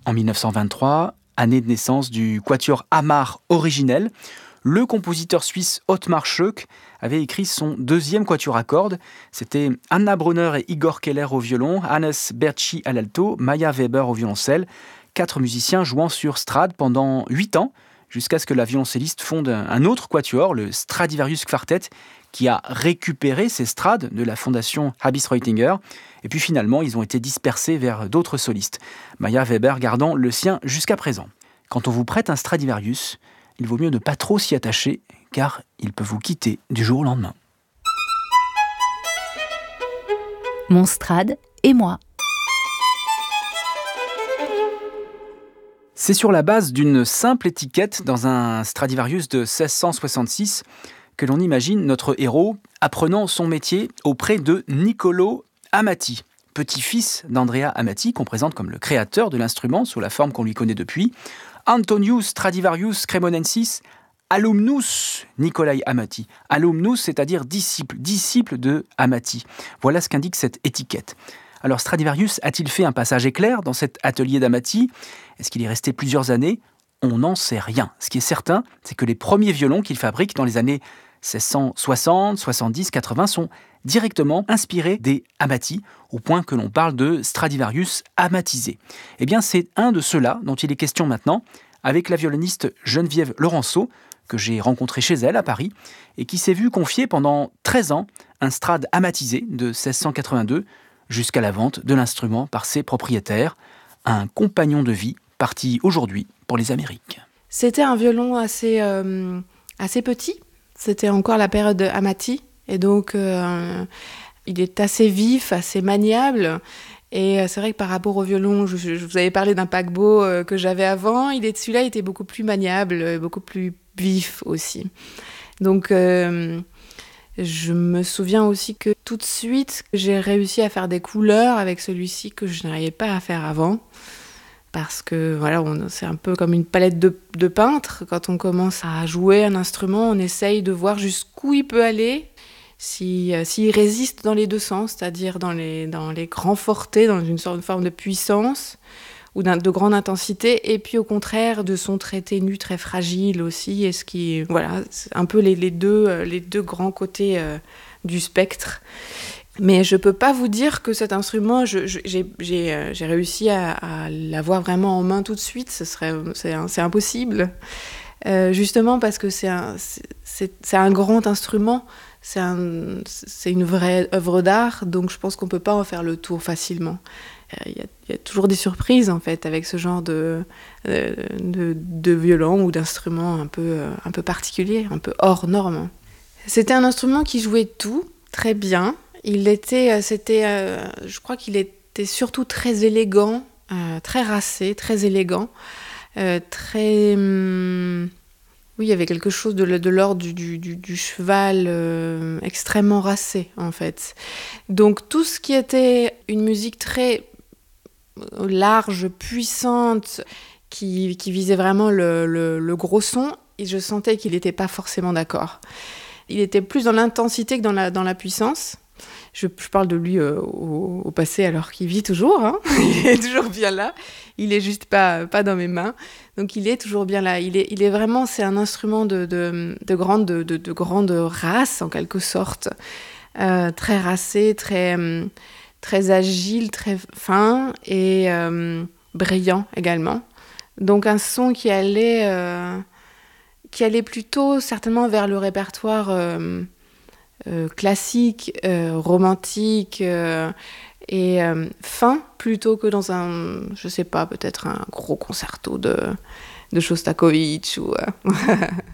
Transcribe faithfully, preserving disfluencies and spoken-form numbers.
En mille neuf cent vingt-trois, année de naissance du quatuor Hamar originel, le compositeur suisse Ottmar Schoeck avait écrit son deuxième quatuor à cordes. C'était Anna Brunner et Igor Keller au violon, Hannes Bertschi à l'alto, Maya Weber au violoncelle. Quatre musiciens jouant sur Strad pendant huit ans, jusqu'à ce que la violoncelliste fonde un autre quatuor, le Stradivarius Quartet, qui a récupéré ces Strad de la fondation Habis Reutinger. Et puis finalement, ils ont été dispersés vers d'autres solistes, Maya Weber gardant le sien jusqu'à présent. Quand on vous prête un Stradivarius, il vaut mieux ne pas trop s'y attacher, car il peut vous quitter du jour au lendemain. Mon Strad et moi. C'est sur la base d'une simple étiquette dans un Stradivarius de seize cent soixante-six que l'on imagine notre héros apprenant son métier auprès de Niccolo Amati, petit-fils d'Andrea Amati, qu'on présente comme le créateur de l'instrument sous la forme qu'on lui connaît depuis, Antonius Stradivarius Cremonensis Alumnus Nicolai Amati. Alumnus, c'est-à-dire disciple, disciple de Amati. Voilà ce qu'indique cette étiquette. Alors Stradivarius a-t-il fait un passage éclair dans cet atelier d'Amati ? Est-ce qu'il y est resté plusieurs années ? On n'en sait rien. Ce qui est certain, c'est que les premiers violons qu'il fabrique dans les années seize cent soixante, soixante-dix, quatre-vingts sont directement inspirés des Amati, au point que l'on parle de Stradivarius amatisé. Eh bien, c'est un de ceux-là dont il est question maintenant, avec la violoniste Geneviève Laurenceau, que j'ai rencontrée chez elle à Paris, et qui s'est vue confier pendant treize ans un Strad amatisé de seize cent quatre-vingt-deux, jusqu'à la vente de l'instrument par ses propriétaires, un compagnon de vie parti aujourd'hui pour les Amériques. C'était un violon assez, euh, assez petit, c'était encore la période de Amati, et donc euh, il est assez vif, assez maniable, et c'est vrai que par rapport au violon, je, je vous avais parlé d'un paquebot euh, que j'avais avant, il est, celui-là était beaucoup plus maniable, beaucoup plus vif aussi. Donc euh, je me souviens aussi que tout de suite, j'ai réussi à faire des couleurs avec celui-ci que je n'arrivais pas à faire avant. Parce que voilà, on, c'est un peu comme une palette de, de peintre. Quand on commence à jouer un instrument, on essaye de voir jusqu'où il peut aller, si, euh, s'il résiste dans les deux sens, c'est-à-dire dans les, dans les grands fortés, dans une sorte de forme de puissance ou de grande intensité, et puis au contraire de son très ténu, très fragile aussi. Et ce qui, voilà, c'est un peu les, les, deux, les deux grands côtés euh, du spectre. Mais je ne peux pas vous dire que cet instrument, je, je, j'ai, j'ai, euh, j'ai réussi à, à l'avoir vraiment en main tout de suite. Ce serait, c'est, un, c'est impossible. Euh, justement parce que c'est un, c'est, c'est, c'est un grand instrument, c'est, un, c'est une vraie œuvre d'art, donc je pense qu'on ne peut pas en faire le tour facilement. Il euh, y, y a toujours des surprises en fait avec ce genre de, euh, de, de violon ou d'instrument un peu, euh, un peu particulier, un peu hors norme. C'était un instrument qui jouait tout très bien. Il était, c'était, euh, je crois qu'il était surtout très élégant, euh, très racé, très élégant, euh, très, hum, oui, il y avait quelque chose de, de l'ordre du, du, du, du cheval euh, extrêmement racé en fait. Donc tout ce qui était une musique très large, puissante, qui, qui visait vraiment le, le, le gros son, et je sentais qu'il n'était pas forcément d'accord. Il était plus dans l'intensité que dans la, dans la puissance. Je, je parle de lui euh, au, au passé alors qu'il vit toujours, hein. Il est toujours bien là, il est juste pas, pas dans mes mains, donc il est toujours bien là. Il est, il est vraiment, c'est un instrument de, de, de, grande, de, de grande race en quelque sorte, euh, très racé, très, très agile, très fin et euh, brillant également. Donc un son qui allait, euh, qui allait plutôt certainement vers le répertoire euh, Euh, classique, euh, romantique euh, et euh, fin, plutôt que dans un, je sais pas, peut-être un gros concerto de, de Shostakovich ou... Euh